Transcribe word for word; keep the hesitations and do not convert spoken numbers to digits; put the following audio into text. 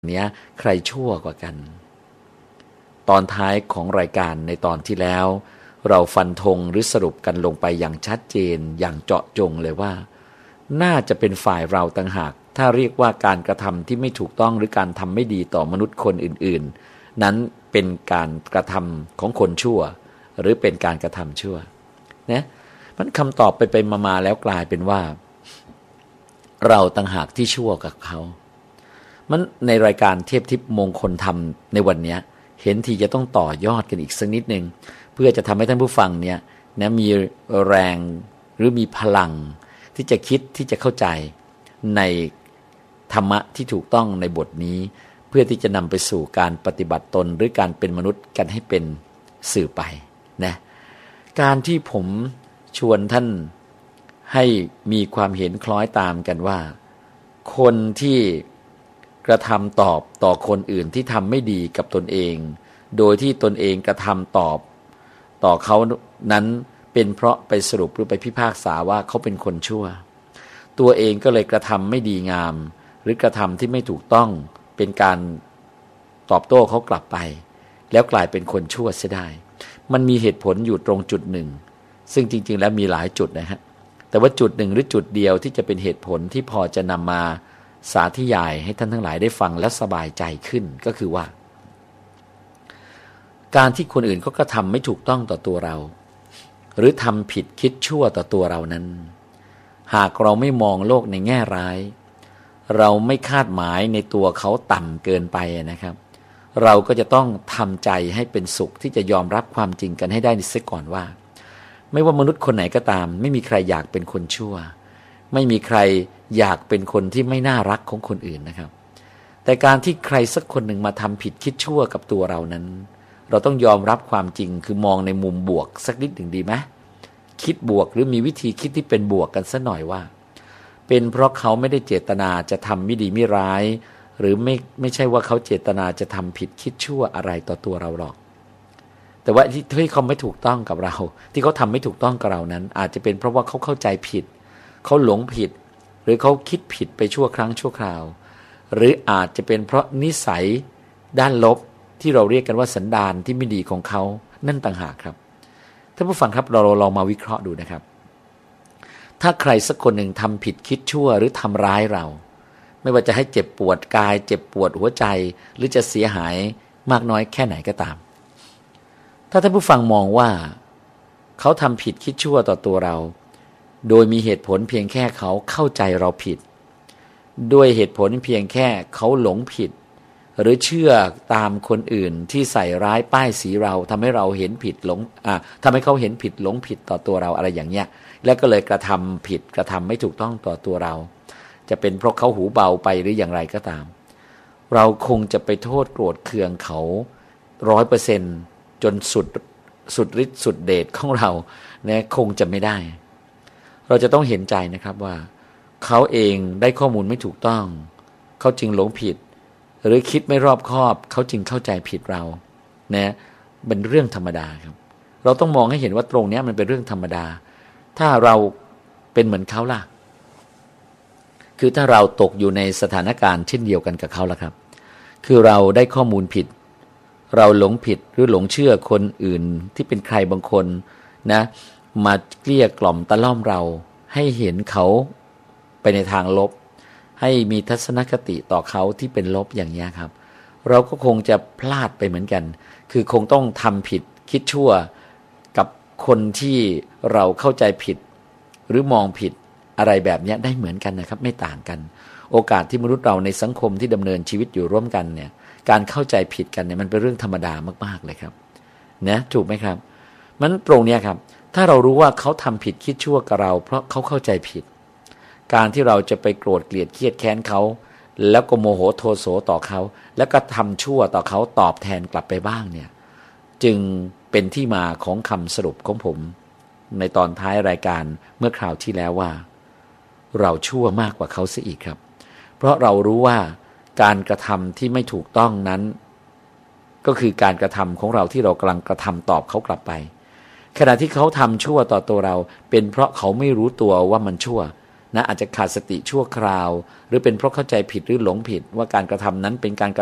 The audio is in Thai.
เนี้ยใครชั่วกว่ากันตอนท้ายของรายการในตอนที่แล้วเราฟันธงหรือสรุปกันลงไปอย่างชัดเจนอย่างเจาะจงเลยว่าน่าจะเป็นฝ่ายเราต่างหากถ้าเรียกว่าการกระทำที่ไม่ถูกต้องหรือการทำไม่ดีต่อมนุษย์คนอื่นๆนั้นเป็นการกระทำของคนชั่วหรือเป็นการกระทำชั่วนะมันคำตอบไปไปมาๆแล้วกลายเป็นว่าเราต่างหากที่ชั่วกับเขามันในรายการเทพทิพย์มงคลธรรมในวันนี้เห็นทีจะต้องต่อยอดกันอีกสักนิดนึงเพื่อจะทำให้ท่านผู้ฟังเนี่ยนะมีแรงหรือมีพลังที่จะคิดที่จะเข้าใจในธรรมะที่ถูกต้องในบทนี้เพื่อที่จะนำไปสู่การปฏิบัติตนหรือการเป็นมนุษย์กันให้เป็นสื่อไปนะการที่ผมชวนท่านให้มีความเห็นคล้อยตามกันว่าคนที่กระทำตอบต่อคนอื่นที่ทำไม่ดีกับตนเองโดยที่ตนเองกระทำตอบต่อเขานั้นเป็นเพราะไปสรุปหรือไปพิพากษาว่าเขาเป็นคนชั่วตัวเองก็เลยกระทำไม่ดีงามหรือกระทำที่ไม่ถูกต้องเป็นการตอบโต้เขากลับไปแล้วกลายเป็นคนชั่วเสียได้มันมีเหตุผลอยู่ตรงจุดหนึ่งซึ่งจริงๆแล้วมีหลายจุดนะฮะแต่ว่าจุดหนึ่งหรือจุดเดียวที่จะเป็นเหตุผลที่พอจะนำมาสาธยายให้ท่านทั้งหลายได้ฟังและสบายใจขึ้นก็คือว่าการที่คนอื่นเขาก็ทำไม่ถูกต้องต่อตัวเราหรือทำผิดคิดชั่วต่อตัวเรานั้นหากเราไม่มองโลกในแง่ร้ายเราไม่คาดหมายในตัวเขาต่ำเกินไปนะครับเราก็จะต้องทำใจให้เป็นสุขที่จะยอมรับความจริงกันให้ได้เสียก่อนว่าไม่ว่ามนุษย์คนไหนก็ตามไม่มีใครอยากเป็นคนชั่วไม่มีใครอยากเป็นคนที่ไม่น่ารักของคนอื่นนะครับแต่การที่ใครสักคนหนึ่งมาทำผิดคิดชั่วกับตัวเรานั้นเราต้องยอมรับความจริงคือมองในมุมบวกสักนิดหนึ่งดีไหมคิดบวกหรือมีวิธีคิดที่เป็นบวกกันสักหน่อยว่าเป็นเพราะเขาไม่ได้เจตนาจะทำไม่ดีไม่ร้ายหรือไม่ไม่ใช่ว่าเขาเจตนาจะทำผิดคิดชั่วอะไรต่อตัวเราหรอกแต่ว่าที่ที่เขาไม่ถูกต้องกับเราที่เขาทำไม่ถูกต้องกับเรานั้นอาจจะเป็นเพราะว่าเขาเข้าใจผิดเขาหลงผิดหรือเขาคิดผิดไปชั่วครั้งชั่วคราวหรืออาจจะเป็นเพราะนิสัยด้านลบที่เราเรียกกันว่าสันดานที่ไม่ดีของเขานั่นต่างหากครับท่านผู้ฟังครับเราลองมาวิเคราะห์ดูนะครับถ้าใครสักคนหนึ่งทำผิดคิดชั่วหรือทำร้ายเราไม่ว่าจะให้เจ็บปวดกายเจ็บปวดหัวใจหรือจะเสียหายมากน้อยแค่ไหนก็ตามถ้าท่านผู้ฟังมองว่าเขาทำผิดคิดชั่วต่อตัวเราโดยมีเหตุผลเพียงแค่เขาเข้าใจเราผิดด้วยเหตุผลเพียงแค่เขาหลงผิดหรือเชื่อตามคนอื่นที่ใส่ร้ายป้ายสีเราทำให้เราเห็นผิดหลงอ่าทำให้เขาเห็นผิดหลงผิดต่อตัวเราอะไรอย่างเงี้ยแล้วก็เลยกระทำผิดกระทำไม่ถูกต้องต่อตัวเราจะเป็นเพราะเขาหูเบาไปหรืออย่างไรก็ตามเราคงจะไปโทษโกรธเคืองเขาร้อยเปอร์เซ็นต์จนสุดสุดฤทธิ์สุดเดชของเราเนี่ยคงจะไม่ได้เราจะต้องเห็นใจนะครับว่าเขาเองได้ข้อมูลไม่ถูกต้องเขาจึงหลงผิดหรือคิดไม่รอบคอบเขาจึงเข้าใจผิดเรานะเป็นเรื่องธรรมดาครับเราต้องมองให้เห็นว่าตรงนี้มันเป็นเรื่องธรรมดาถ้าเราเป็นเหมือนเขาล่ะคือถ้าเราตกอยู่ในสถานการณ์เช่นเดียวกันกับเขาล่ะครับคือเราได้ข้อมูลผิดเราหลงผิดหรือหลงเชื่อคนอื่นที่เป็นใครบางคนนะมาเกลี้ยกล่อมตะล่อมเราให้เห็นเขาไปในทางลบให้มีทัศนคติต่อเขาที่เป็นลบอย่างนี้ครับเราก็คงจะพลาดไปเหมือนกันคือคงต้องทำผิดคิดชั่วกับคนที่เราเข้าใจผิดหรือมองผิดอะไรแบบนี้ได้เหมือนกันนะครับไม่ต่างกันโอกาสที่มนุษย์เราในสังคมที่ดำเนินชีวิตอยู่ร่วมกันเนี่ยการเข้าใจผิดกันเนี่ยมันเป็นเรื่องธรรมดามากๆเลยครับนะถูกไหมครับมันตรงเนี้ยครับถ้าเรารู้ว่าเขาทำผิดคิดชั่วกับเราเพราะเขาเข้าใจผิดการที่เราจะไปโกรธเกลียดเครียดแค้นเขาแล้วก็โมโหโทโสต่อเขาแล้วก็ทำชั่วต่อเขาตอบแทนกลับไปบ้างเนี่ยจึงเป็นที่มาของคำสรุปของผมในตอนท้ายรายการเมื่อคราวที่แล้วว่าเราชั่วมากกว่าเขาเสียอีกครับเพราะเรารู้ว่าการกระทำที่ไม่ถูกต้องนั้นก็คือการกระทำของเราที่เรากำลังกระทำตอบเขากลับไปขณะที่เขาทำชั่วต่อตัวเราเป็นเพราะเขาไม่รู้ตัวว่ามันชั่วนะอาจจะขาดสติชั่วคราวหรือเป็นเพราะเข้าใจผิดหรือหลงผิดว่าการกระทำนั้นเป็นการ